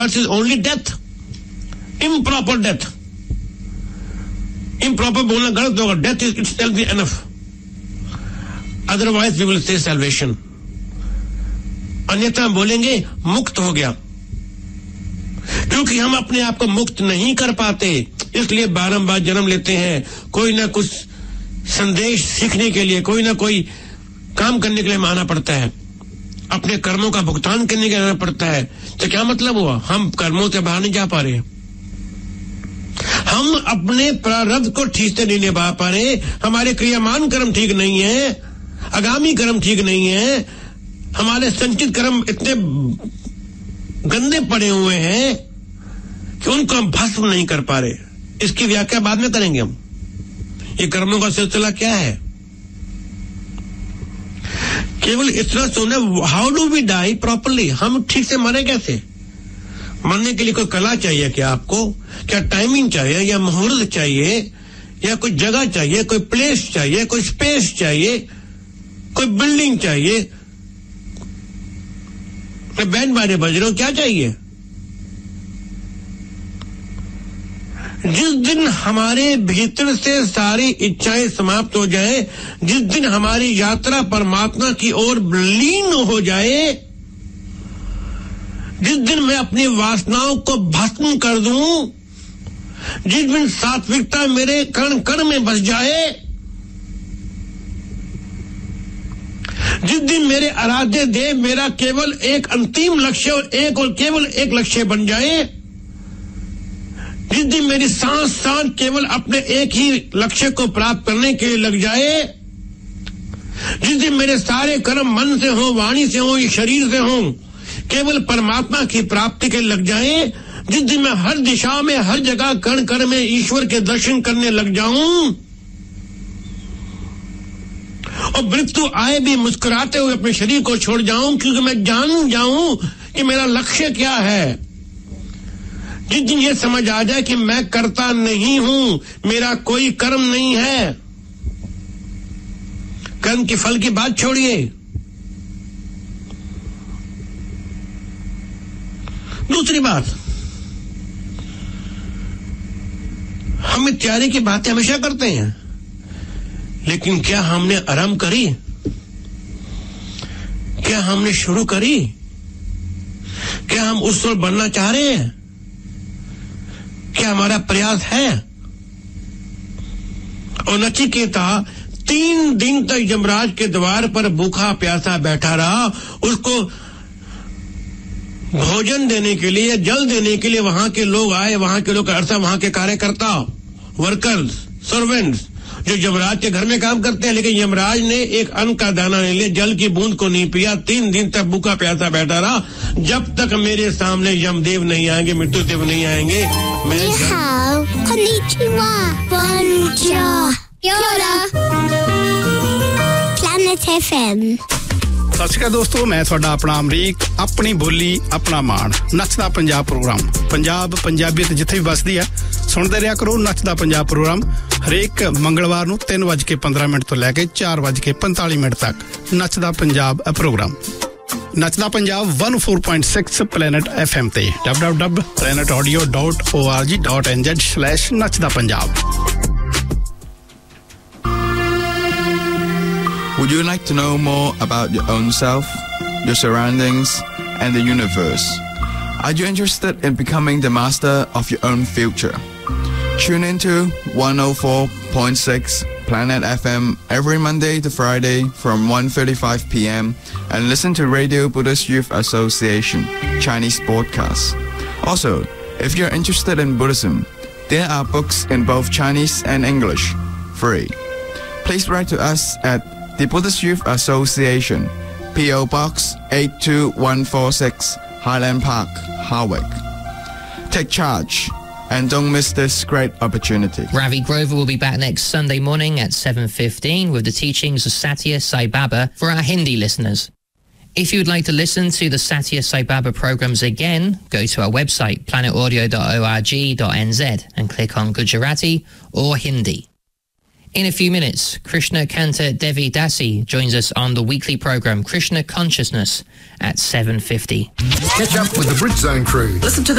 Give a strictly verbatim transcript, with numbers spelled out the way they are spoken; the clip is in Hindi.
Birth is only death. Improper death. Improper बोलना गलत होगा. Death is itself enough. Otherwise we will say salvation. अन्यथा बोलेंगे मुक्त हो गया. क्योंकि हम अपने आप को मुक्त नहीं कर पाते, इसलिए बारंबार जन्म लेते हैं. कोई ना कुछ संदेश सीखने के लिए, कोई ना कोई काम करने के लिए आना पड़ता है, अपने कर्मों का भुगतान करने के लिए आना पड़ता है. तो क्या मतलब हुआ? हम कर्मों से बाहर नहीं जा पा रहे, हम अपने प्रारब्ध को ठीक से नहीं निभा पा रहे, हमारे क्रियामान कर्म ठीक नहीं है, आगामी कर्म ठीक नहीं है, हमारे संचित कर्म इतने गंदे पड़े हुए हैं कि उनको हम भस्म नहीं कर पा रहे. इसकी व्याख्या बाद में करेंगे हम. ये कर्मों का सिलसिला क्या है? केवल इतना सुने, how do we die properly? हम ठीक से मरे कैसे? मरने के लिए कोई कला चाहिए क्या आपको? क्या टाइमिंग चाहिए, या मुहूर्त चाहिए, या कोई जगह चाहिए, कोई प्लेस चाहिए, कोई स्पेस चाहिए, कोई बिल्डिंग चाहिए, बैंड बाजे बज रहे हो, क्या चाहिए? जिस दिन हमारे भीतर से सारी इच्छाएं समाप्त हो जाए, जिस दिन हमारी यात्रा परमात्मा की ओर लीन हो जाए, जिस दिन मैं अपनी वासनाओं को भस्म कर दूं, जिस दिन सात्विकता मेरे कण कण में बस जाए, जिस दिन मेरे आराध्य देव मेरा केवल एक अंतिम लक्ष्य और एक और केवल एक लक्ष्य बन जाए, जिस दिन मेरी सांस सांस केवल अपने एक ही लक्ष्य को प्राप्त करने के लिए लग जाए, जिस दिन मेरे सारे कर्म मन से हो, वाणी से हो, शरीर से हो, केवल परमात्मा की प्राप्ति के लग जाए, जिस दिन मैं हर दिशा में, हर जगह कण कण में ईश्वर के दर्शन करने लग जाऊं और मृत्यु आए भी मुस्कुराते हुए अपने शरीर को छोड़ जाऊं, क्योंकि मैं जान जाऊं कि मेरा लक्ष्य क्या है. जिस दिन ये समझ आ जाए कि मैं करता नहीं हूं, मेरा कोई कर्म नहीं है, कर्म की फल की बात छोड़िए, दूसरी बात, हम इत्यादि की बातें हमेशा करते हैं, लेकिन क्या हमने आरंभ करी? क्या हमने शुरू करी? क्या हम उस ओर बनना चाह रहे हैं? क्या हमारा प्रयास है? और नचिकेता तीन दिन तक यमराज के द्वार पर भूखा प्यासा बैठा रहा. उसको भोजन देने के लिए, जल देने के लिए वहां के लोग आए, वहां के लोग अर्थात वहां के कार्यकर्ता, वर्कर्स, सर्वेंट्स, जो यमराज के घर में काम करते हैं. लेकिन यमराज ने एक अन्न का दाना नहीं लिया, जल की बूंद को नहीं पिया, तीन दिन तक भूखा प्यासा बैठा रहा. जब तक मेरे सामने यमदेव नहीं आएंगे, मृत्यु देव नहीं आएंगे, मैं Planet F M. ਸਤਿ ਸ਼੍ਰੀ ਅਕਾਲ ਦੋਸਤੋ, ਮੈਂ ਤੁਹਾਡਾ ਆਪਣਾ ਅਮਰੀਕ, ਆਪਣੀ ਬੋਲੀ ਆਪਣਾ ਮਾਣ, ਨੱਚਦਾ ਪੰਜਾਬ ਪ੍ਰੋਗਰਾਮ. ਪੰਜਾਬ ਪੰਜਾਬੀਅਤ ਜਿੱਥੇ ਵੀ ਵੱਸਦੀ ਆ, ਸੁਣਦੇ ਰਿਹਾ ਕਰੋ ਨੱਚਦਾ ਪੰਜਾਬ ਪ੍ਰੋਗਰਾਮ. ਹਰੇਕ ਮੰਗਲਵਾਰ ਨੂੰ ਤਿੰਨ ਵੱਜ ਕੇ ਪੰਦਰਾਂ ਮਿੰਟ ਤੋਂ ਲੈ ਕੇ ਚਾਰ ਵੱਜ ਕੇ ਪੰਤਾਲੀ ਮਿੰਟ ਤੱਕ ਨੱਚਦਾ ਪੰਜਾਬ ਪ੍ਰੋਗਰਾਮ. ਨੱਚਦਾ Punjab one oh four point six planet F M ਤੇ w w w dot planet audio dot org dot n z slash ਨੱਚਦਾ Punjab. Would you like to know more about your own self, your surroundings, and the universe? Are you interested in becoming the master of your own future? Tune into one oh four point six Planet F M every Monday to Friday from one thirty-five p m and listen to Radio Buddhist Youth Association Chinese podcasts. Also, if you're interested in Buddhism, there are books in both Chinese and English, free. Please write to us at the Buddhist Youth Association, P O Box eight two one four six, Highland Park, Harwich. Take charge and don't miss this great opportunity. Ravi Grover will be back next Sunday morning at seven fifteen with the teachings of Satya Sai Baba for our Hindi listeners. If you would like to listen to the Satya Sai Baba programs again, go to our website planet audio dot org dot n z and click on Gujarati or Hindi. In a few minutes, Krishna Kanta Devi Dasi joins us on the weekly programme Krishna Consciousness at seven fifty. Catch up with the Britzone crew. Listen to the